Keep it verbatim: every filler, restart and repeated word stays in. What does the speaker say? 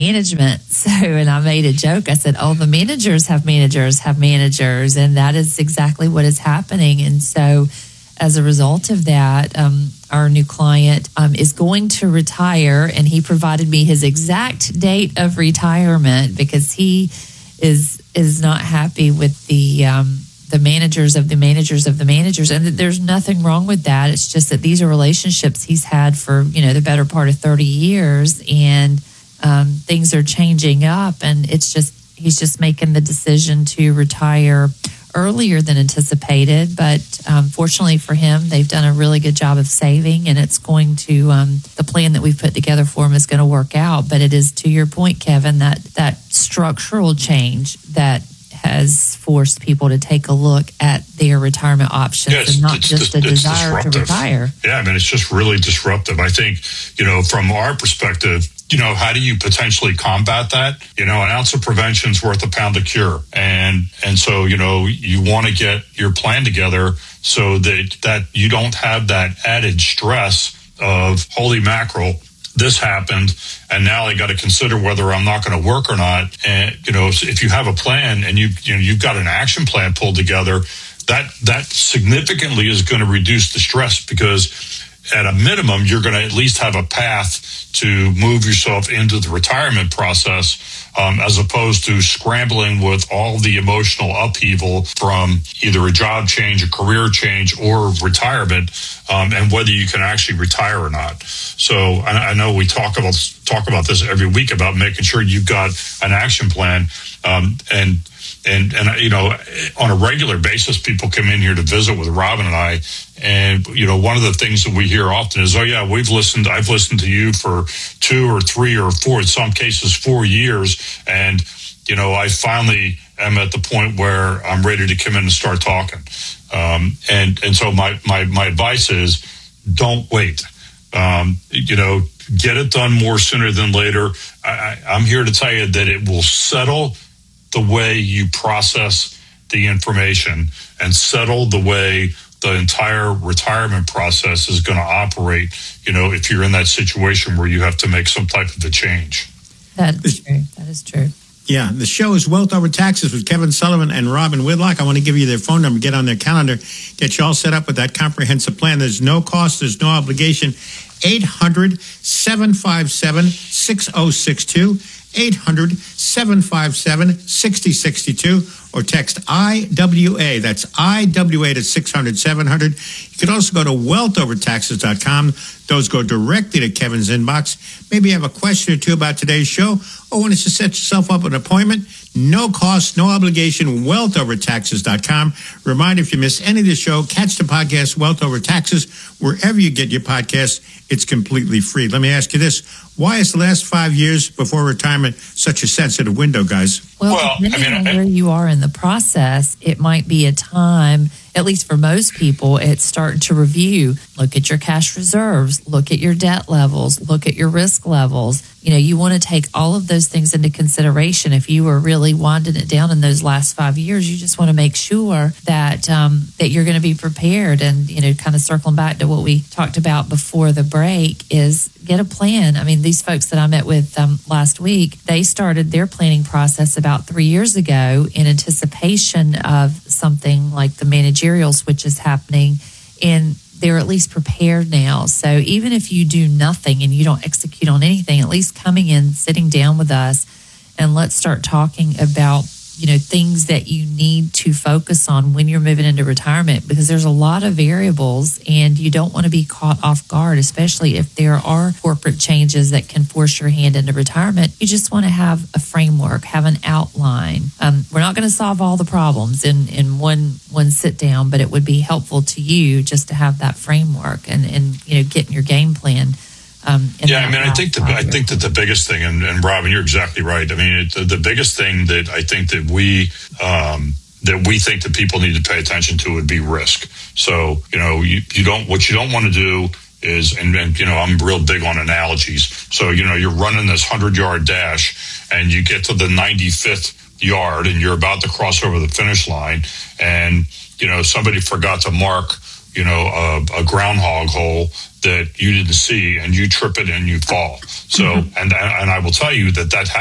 management. So, and I made a joke. I said, oh, the managers have managers have managers. And that is exactly what is happening. And so as a result of that, um, our new client um, is going to retire, and he provided me his exact date of retirement because he is is not happy with the um, the managers of the managers of the managers. And there's nothing wrong with that. It's just that these are relationships he's had for, you know, the better part of thirty years, and um, things are changing up, and it's just he's just making the decision to retire earlier than anticipated. But um, fortunately for him, they've done a really good job of saving, and it's going to, um, the plan that we've put together for him is going to work out. But it is, to your point, Kevin, that that structural change that has forced people to take a look at their retirement options, yeah, and not it's, just it's, a it's desire disruptive. to retire. Yeah, I mean, it's just really disruptive. I think, you know, from our perspective, you know, how do you potentially combat that? You know, an ounce of prevention is worth a pound of cure. And and so, you know, you want to get your plan together so that, that you don't have that added stress of, holy mackerel, this happened, and now I got to consider whether I'm not going to work or not. And, you know, if you have a plan and you, you know, you've got an action plan pulled together, that that significantly is going to reduce the stress, because at a minimum, you're going to at least have a path to move yourself into the retirement process, um, as opposed to scrambling with all the emotional upheaval from either a job change, a career change, or retirement, um, and whether you can actually retire or not. So I, I know we talk about talk about this every week about making sure you've got an action plan, um, and And, and you know, on a regular basis, people come in here to visit with Robin and I. And, you know, one of the things that we hear often is, oh, yeah, we've listened. I've listened to you for two or three or four, in some cases, four years. And, you know, I finally am at the point where I'm ready to come in and start talking. Um, and, and so my, my, my advice is, don't wait. Um, you know, get it done more sooner than later. I, I, I'm here to tell you that it will settle the way you process the information and settle the way the entire retirement process is going to operate, you know, if you're in that situation where you have to make some type of a change. That is true. That is true. Yeah, the show is Wealth Over Taxes with Kevin Sullivan and Robin Whitlock. I want to give you their phone number, get on their calendar, get you all set up with that comprehensive plan. There's no cost, there's no obligation. eight hundred, seven five seven, six oh six two. eight hundred, seven five seven, six oh six two, or text I W A. That's I W A to six hundred, seven hundred. You can also go to wealth over taxes dot com. Those go directly to Kevin's inbox. Maybe you have a question or two about today's show, or want to set yourself up an appointment. No cost, no obligation, wealth over taxes dot com. Reminder, if you miss any of the show, catch the podcast Wealth Over Taxes wherever you get your podcasts. It's completely free. Let me ask you this. Why is the last five years before retirement such a sensitive window, guys? Well, Well, depending I mean, on I- where you are in the process, it might be a time, at least for most people, it's starting to review. Look at your cash reserves. Look at your debt levels. Look at your risk levels. You know, you want to take all of those things into consideration. If you were really winding it down in those last five years, you just want to make sure that um, that you're going to be prepared. And, you know, kind of circling back to what we talked about before the break is get a plan. I mean, these folks that I met with um, last week, they started their planning process about three years ago in anticipation of something like the managerial switches happening, and they're at least prepared now. So even if you do nothing and you don't execute on anything, at least coming in, sitting down with us, and let's start talking about, you know, things that you need to focus on when you're moving into retirement, because there's a lot of variables and you don't want to be caught off guard, especially if there are corporate changes that can force your hand into retirement. You just want to have a framework, have an outline. Um, we're not going to solve all the problems in, in one one sit down, but it would be helpful to you just to have that framework and, and you know, getting your game plan. Um, yeah, I mean, I think the, I think that the biggest thing, and, and Robin, you're exactly right. I mean, it, the, the biggest thing that I think that we um, that we think that people need to pay attention to would be risk. So, you know, you, you don't what you don't want to do is, and, and you know, I'm real big on analogies. So, you know, you're running this hundred yard dash, and you get to the ninety-fifth yard, and you're about to cross over the finish line, and you know, somebody forgot to mark, you know, a, a groundhog hole that you didn't see, and you trip it and you fall. So, and and I will tell you that that